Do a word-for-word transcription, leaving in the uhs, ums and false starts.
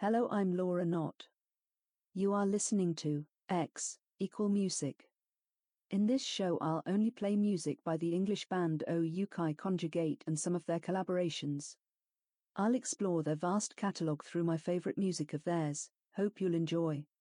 Hello, I'm Laura Knott. You are listening to X Equal Music. In this show I'll only play music by the English band O U-Kai Conjugate and some of their collaborations. I'll explore their vast catalogue through my favorite music of theirs. Hope you'll enjoy.